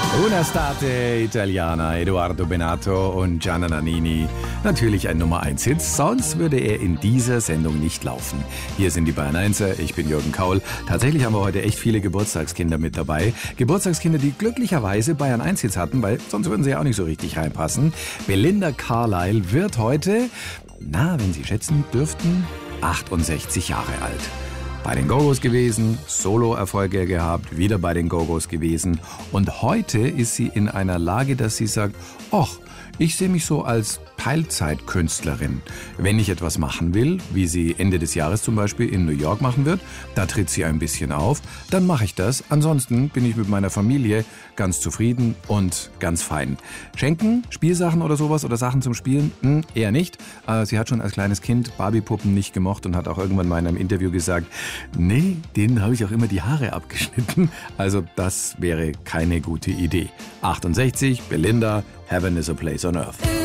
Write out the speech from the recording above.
Una State Italiana, Edoardo Bennato und Gianna Nannini. Natürlich ein Nummer-1-Hit, sonst würde er in dieser Sendung nicht laufen. Hier sind die Bayern 1er, ich bin Jürgen Kaul. Tatsächlich haben wir heute echt viele Geburtstagskinder mit dabei. Geburtstagskinder, die glücklicherweise Bayern 1-Hits hatten, weil sonst würden sie ja auch nicht so richtig reinpassen. Belinda Carlisle wird heute, wenn Sie schätzen dürften, 68 Jahre alt. Bei den Go-Go's gewesen, Solo-Erfolge gehabt, wieder bei den Go-Go's gewesen. Und heute ist sie in einer Lage, dass sie sagt, ich sehe mich so als Teilzeitkünstlerin. Wenn ich etwas machen will, wie sie Ende des Jahres zum Beispiel in New York machen wird, da tritt sie ein bisschen auf, dann mache ich das. Ansonsten bin ich mit meiner Familie ganz zufrieden und ganz fein. Schenken, Spielsachen oder sowas oder Sachen zum Spielen? Eher nicht. Sie hat schon als kleines Kind Barbie-Puppen nicht gemocht und hat auch irgendwann mal in einem Interview gesagt, nee, denen habe ich auch immer die Haare abgeschnitten. Also das wäre keine gute Idee. 68, Belinda, Heaven is a place on earth.